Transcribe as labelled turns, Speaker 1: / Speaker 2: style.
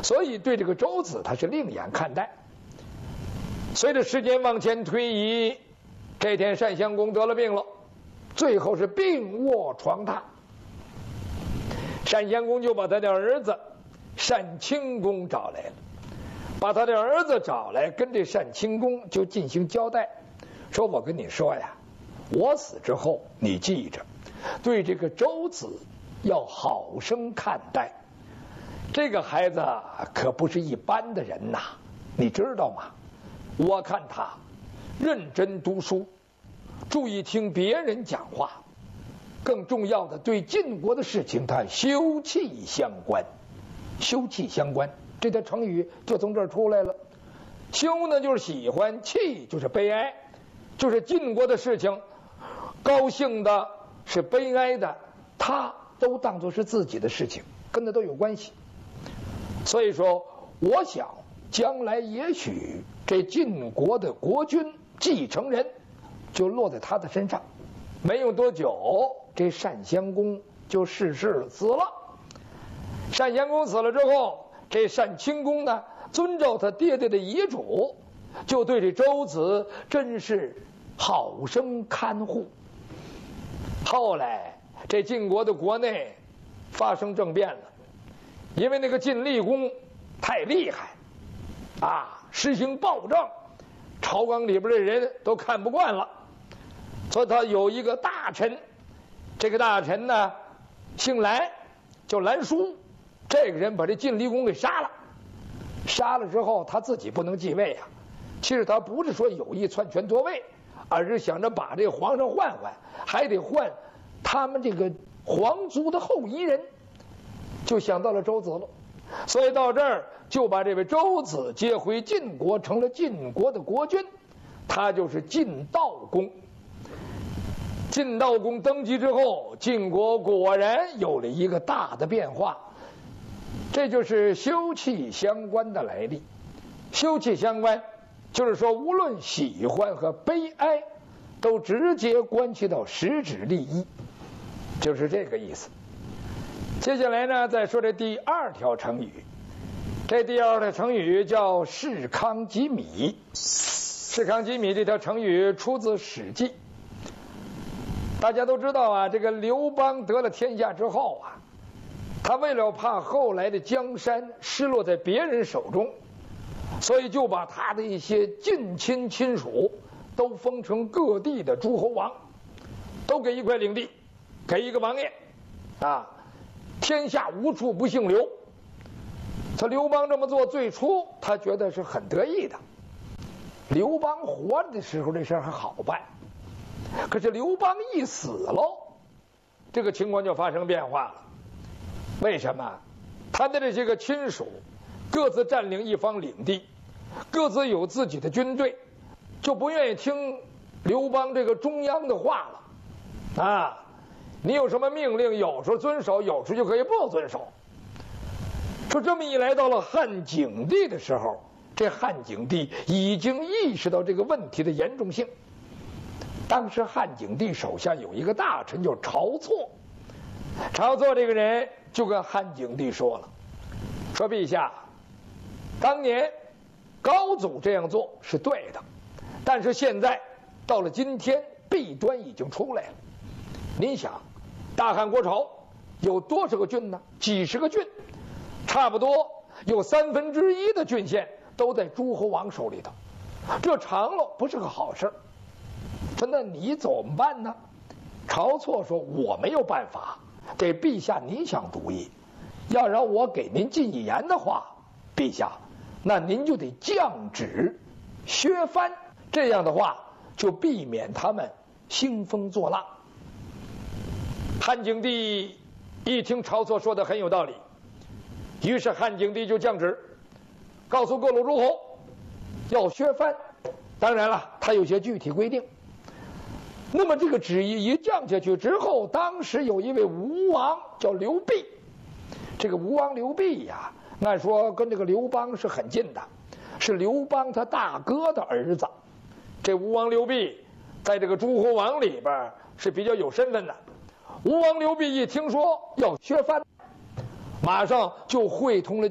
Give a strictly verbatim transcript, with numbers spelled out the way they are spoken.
Speaker 1: 所以对这个周子他是另眼看待。随着时间往前推移，这天单襄公得了病了，最后是病卧床榻。单襄公就把他的儿子单清公找来了，把他的儿子找来，跟这单清公就进行交代，说我跟你说呀，我死之后你记着，对这个周子要好生看待，这个孩子可不是一般的人呐，你知道吗？我看他认真读书，注意听别人讲话，更重要的对晋国的事情他休戚相关。休戚相关这条成语就从这儿出来了。休呢就是喜欢，戚就是悲哀，就是晋国的事情，高兴的是悲哀的，他都当作是自己的事情，跟他都有关系。所以说我想将来也许这晋国的国君继承人就落在他的身上。没有多久，这单襄公就逝世了，死了。单襄公死了之后，这单清公呢，遵照他爹爹的遗嘱，就对这周子真是好生看护。后来这晋国的国内发生政变了，因为那个晋厉公太厉害啊，实行暴政，朝纲里边的人都看不惯了，所以他有一个大臣，这个大臣呢姓蓝，叫蓝叔。这个人把这晋厉公给杀了，杀了之后他自己不能继位啊。其实他不是说有意篡权夺位，而是想着把这个皇上换换，还得换他们这个皇族的后裔人，就想到了周子了。所以到这儿就把这位周子接回晋国，成了晋国的国君，他就是晋悼公。晋悼公登基之后，晋国果然有了一个大的变化。这就是休戚相关的来历。休戚相关就是说，无论喜欢和悲哀都直接关系到实质利益，就是这个意思。接下来呢，再说这第二条成语。这第二条成语叫士康击米。士康击米这条成语出自《史记》。大家都知道啊，这个刘邦得了天下之后啊，他为了怕后来的江山失落在别人手中，所以就把他的一些近亲亲属都封成各地的诸侯王，都给一块领地，给一个王爷啊，天下无处不姓刘。他刘邦这么做，最初他觉得是很得意的。刘邦活着的时候这事儿还好办，可是刘邦一死喽，这个情况就发生变化了。为什么？他的这些个亲属各自占领一方领地，各自有自己的军队，就不愿意听刘邦这个中央的话了啊！你有什么命令，有时候遵守，有时候就可以不遵守。说这么一来，到了汉景帝的时候，这汉景帝已经意识到这个问题的严重性。当时汉景帝手下有一个大臣叫晁错，晁错这个人就跟汉景帝说了，说陛下，当年高祖这样做是对的，但是现在到了今天，弊端已经出来了。您想，大汉国朝有多少个郡呢？几十个郡，差不多有三分之一的郡县都在诸侯王手里头，这长了不是个好事。说那你怎么办呢？晁错说，我没有办法，得陛下您想主意。要让我给您进一言的话，陛下，那您就得降旨削藩，这样的话就避免他们兴风作浪。汉景帝一听晁错说的很有道理，于是汉景帝就降旨，告诉各路诸侯要削藩。当然了，他有些具体规定。那么这个旨意一降下去之后，当时有一位吴王叫刘濞，这个吴王刘濞呀，按说跟这个刘邦是很近的，是刘邦他大哥的儿子。这吴王刘濞在这个诸侯王里边是比较有身份的。吴王刘濞一听说要削藩，马上就会同了